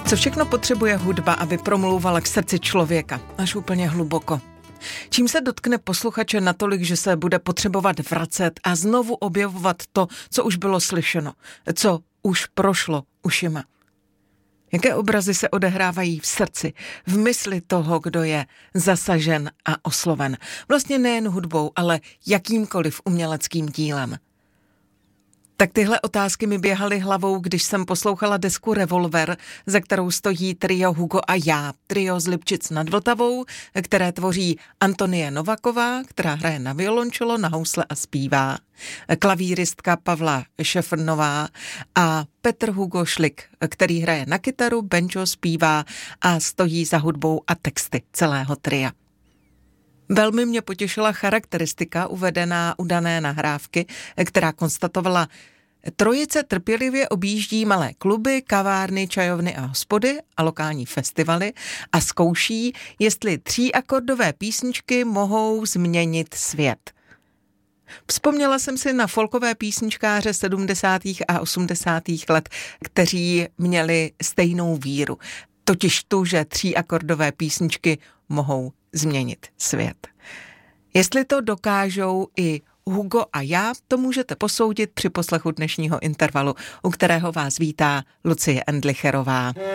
Co všechno potřebuje hudba, aby promlouvala k srdci člověka, až úplně hluboko? Čím se dotkne posluchače natolik, že se bude potřebovat vracet a znovu objevovat to, co už bylo slyšeno, co už prošlo ušima? Jaké obrazy se odehrávají v srdci, v mysli toho, kdo je zasažen a osloven? Vlastně nejen hudbou, ale jakýmkoliv uměleckým dílem. Tak tyhle otázky mi běhaly hlavou, když jsem poslouchala desku Revolver, za kterou stojí trio Hugo a já. Trio z Lipčic nad Vltavou, které tvoří Antonie Novaková, která hraje na violončelo, na housle a zpívá, klavíristka Pavla Šefrnová a Petr Hugo Šlik, který hraje na kytaru, banjo, zpívá a stojí za hudbou a texty celého tria. Velmi mě potěšila charakteristika uvedená u dané nahrávky, která konstatovala: trojice trpělivě objíždí malé kluby, kavárny, čajovny a hospody a lokální festivaly a zkouší, jestli 3akordové písničky mohou změnit svět. Vzpomněla jsem si na folkové písničkáře 70. a 80. let, kteří měli stejnou víru, totiž tu, že 3akordové písničky mohou změnit svět. Jestli to dokážou i Hugo a já, to můžete posoudit při poslechu dnešního intervalu, u kterého vás vítá Lucie Endlicherová.